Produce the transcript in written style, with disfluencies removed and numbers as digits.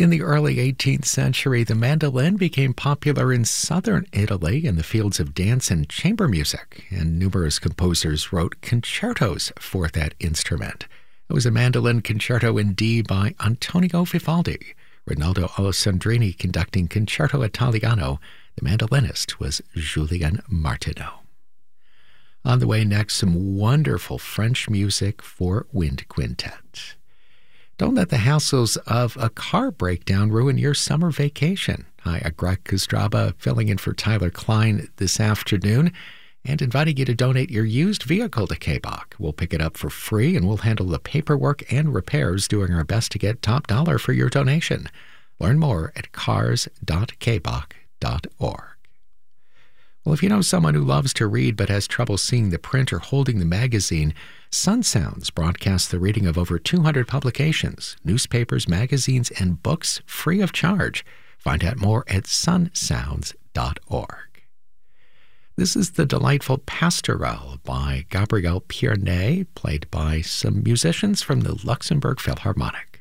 In the early 18th century, the mandolin became popular in southern Italy in the fields of dance and chamber music, and numerous composers wrote concertos for that instrument. It was a mandolin concerto in D by Antonio Vivaldi. Rinaldo Alessandrini conducting Concerto Italiano. The mandolinist was Julien Martineau. On the way next, some wonderful French music for wind quintet. Don't let the hassles of a car breakdown ruin your summer vacation. Hi, I'm Greg Kostraba, filling in for Tyler Klein this afternoon and inviting you to donate your used vehicle to KBOC. We'll pick it up for free and we'll handle the paperwork and repairs, doing our best to get top dollar for your donation. Learn more at cars.kboc.org. Well, if you know someone who loves to read but has trouble seeing the print or holding the magazine, Sun Sounds broadcasts the reading of over 200 publications, newspapers, magazines, and books free of charge. Find out more at sunsounds.org. This is the delightful Pastorelle by Gabriel Pierné, played by some musicians from the Luxembourg Philharmonic.